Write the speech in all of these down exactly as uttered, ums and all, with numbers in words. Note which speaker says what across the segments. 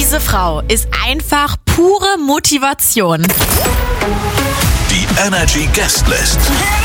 Speaker 1: Diese Frau ist einfach pure Motivation.
Speaker 2: Die Energy Guestlist.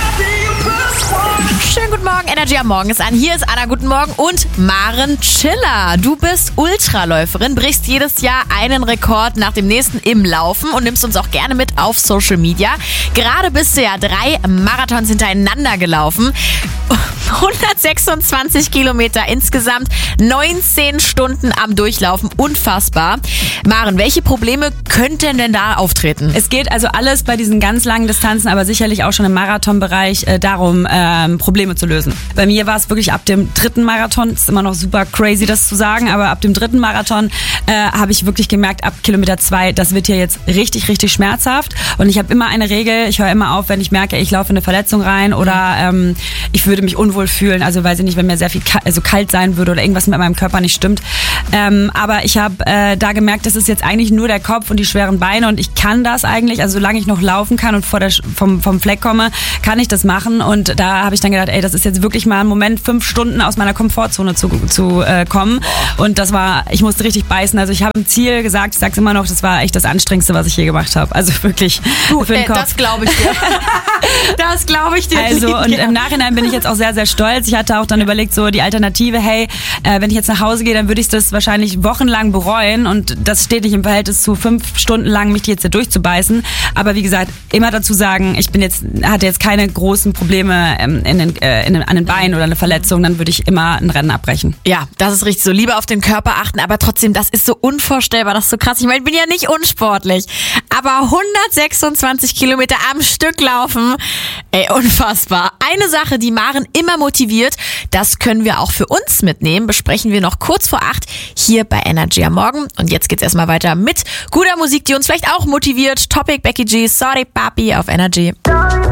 Speaker 1: Schönen guten Morgen, Energy am Morgen ist an. Hier ist Anna, guten Morgen und Maren Schiller. Du bist Ultraläuferin, brichst jedes Jahr einen Rekord nach dem nächsten im Laufen und nimmst uns auch gerne mit auf Social Media. Gerade bist du ja drei Marathons hintereinander gelaufen. hundertsechsundzwanzig Kilometer insgesamt, neunzehn Stunden am Durchlaufen, unfassbar. Maren, welche Probleme könnten denn da auftreten?
Speaker 3: Es geht also alles bei diesen ganz langen Distanzen, aber sicherlich auch schon im Marathonbereich äh, darum, ähm, Probleme zu lösen. Bei mir war es wirklich ab dem dritten Marathon, ist immer noch super crazy, das zu sagen, aber ab dem dritten Marathon äh, habe ich wirklich gemerkt, ab Kilometer zwei, das wird hier jetzt richtig, richtig schmerzhaft. Und ich habe immer eine Regel, ich höre immer auf, wenn ich merke, ich laufe in eine Verletzung rein oder ähm, ich würde mich unwohl fühlen, also weiß ich nicht, wenn mir sehr viel ka- also kalt sein würde oder irgendwas mit meinem Körper nicht stimmt. Ähm, aber ich habe äh, da gemerkt, das ist jetzt eigentlich nur der Kopf und die schweren Beine und ich kann das eigentlich, also solange ich noch laufen kann und vor der, vom, vom Fleck komme, kann ich das machen und da habe ich dann gedacht, ey, das ist jetzt wirklich mal ein Moment, fünf Stunden aus meiner Komfortzone zu, zu äh, kommen und das war, ich musste richtig beißen, also ich habe im Ziel gesagt, ich sag's immer noch, das war echt das Anstrengendste, was ich je gemacht habe, also wirklich
Speaker 1: du,
Speaker 3: für den
Speaker 1: äh,
Speaker 3: Kopf.
Speaker 1: Das glaube ich dir. Das glaube ich dir.
Speaker 3: Also und im Nachhinein bin ich jetzt auch sehr, sehr stolz. Ich hatte auch dann überlegt, so die Alternative, hey, äh, wenn ich jetzt nach Hause gehe, dann würde ich das wahrscheinlich wochenlang bereuen und das steht nicht im Verhältnis zu fünf Stunden lang, mich die jetzt hier durchzubeißen. Aber wie gesagt, immer dazu sagen, ich bin jetzt, hatte jetzt keine großen Probleme ähm, in den, äh, in den, an den Beinen oder eine Verletzung, dann würde ich immer ein Rennen abbrechen.
Speaker 1: Ja, das ist richtig so. Lieber auf den Körper achten, aber trotzdem, das ist so unvorstellbar, das ist so krass. Ich meine, ich bin ja nicht unsportlich, aber hundertsechsundzwanzig Kilometer am Stück laufen, ey, unfassbar. Eine Sache, die Maren immer motiviert, das können wir auch für uns mitnehmen, besprechen wir noch kurz vor acht hier bei Energy am Morgen. Und jetzt geht's erstmal weiter mit guter Musik, die uns vielleicht auch motiviert. Topic, Becky G, Sorry Papi auf Energy.